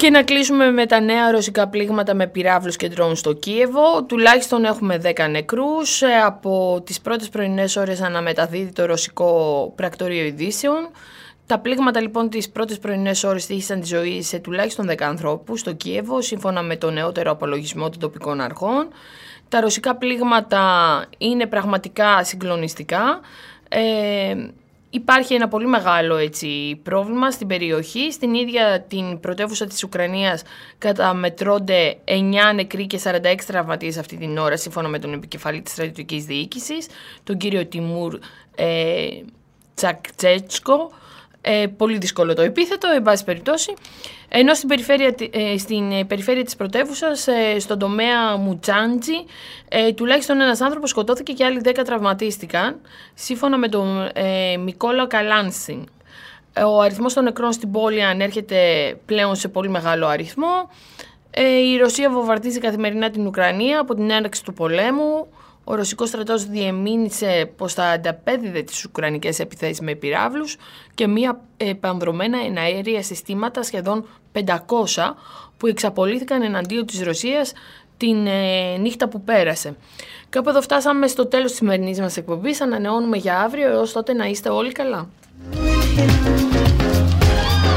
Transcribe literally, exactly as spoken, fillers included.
Και να κλείσουμε με τα νέα ρωσικά πλήγματα με πυράβλους και ντρόουν στο Κίεβο. Τουλάχιστον έχουμε δέκα νεκρούς. Από τις πρώτες πρωινές ώρες αναμεταδίδει το ρωσικό πρακτορείο ειδήσεων. Τα πλήγματα λοιπόν τις πρώτες πρωινές ώρες τύχησαν τη ζωή σε τουλάχιστον δέκα ανθρώπους στο Κίεβο, σύμφωνα με το νεότερο απολογισμό των τοπικών αρχών. Τα ρωσικά πλήγματα είναι πραγματικά συγκλονιστικά. Ε, Υπάρχει ένα πολύ μεγάλο έτσι, πρόβλημα στην περιοχή. Στην ίδια την πρωτεύουσα της Ουκρανίας καταμετρώνται εννιά νεκροί και σαράντα έξι τραυματίες αυτή την ώρα, σύμφωνα με τον επικεφαλή της στρατιωτικής διοίκησης, τον κύριο Τιμούρ ε, Τσακτσέτσκο. Ε, πολύ δύσκολο το επίθετο, εν πάση περιπτώσει. Ενώ στην περιφέρεια, ε, στην περιφέρεια της πρωτεύουσας, ε, στον τομέα Μουτσάντζι, ε, τουλάχιστον ένας άνθρωπος σκοτώθηκε και άλλοι δέκα τραυματίστηκαν, σύμφωνα με τον ε, Μικόλα Καλάνσιν. Ο αριθμός των νεκρών στην πόλη ανέρχεται πλέον σε πολύ μεγάλο αριθμό. Ε, η Ρωσία βομβαρδίζει καθημερινά την Ουκρανία από την έναρξη του πολέμου. Ο ρωσικός στρατός διεμήνυσε πως θα ανταπέδιδε τις ουκρανικές επιθέσεις με πυράβλους και μία επανδρομένα εναέρια συστήματα, σχεδόν πεντακόσια, που εξαπολύθηκαν εναντίον της Ρωσίας την ε, νύχτα που πέρασε. Κάπου εδώ φτάσαμε στο τέλος της σημερινής μας εκπομπής. Ανανεώνουμε για αύριο, έως τότε να είστε όλοι καλά.